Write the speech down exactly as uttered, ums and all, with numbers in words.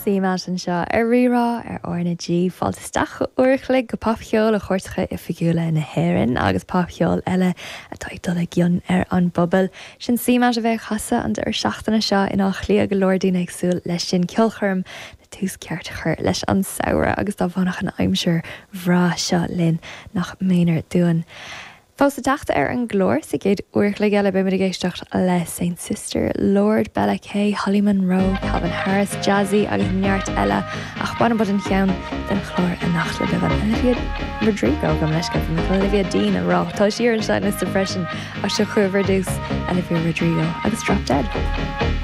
síime an seo ar rirá ar orna G fáilteach uirchla go papcheol a chuirtcha i figiúla na hhéireann agus papcheol eile atá ag dul gionn ar an bobbal. Sin síime a bheith chasa an ar seachtainna seo in áchlí a go Lordaí agsúil leis sin ceolchorm na tús ceart chur leis an saoire agus dá bhanach an aimseir bhrá seo linn nach méonar dúin. Fós a teachta ar an glór sa géad uirchla geile be mid géisteach le Saint Sister, Lord, Bella Kay, Holly Monroe, Calvin Harris, Jazzy agus neart eile ach bana bud an cheann den chlór a nachla de bhan Olivia Rodrigo go leis go fan Olivia Dean a rá. Tá siar an sean is depression a se chuver dús Olivia Rodrigo agus Drop Dead.